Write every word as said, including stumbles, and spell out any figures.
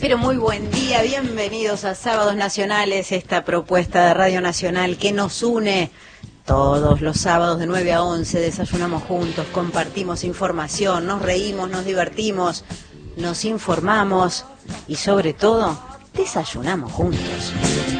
Pero muy buen día, bienvenidos a Sábados Nacionales, esta propuesta de Radio Nacional que nos une todos los sábados de nueve a once, desayunamos juntos, compartimos información, nos reímos, nos divertimos, nos informamos y sobre todo, desayunamos juntos.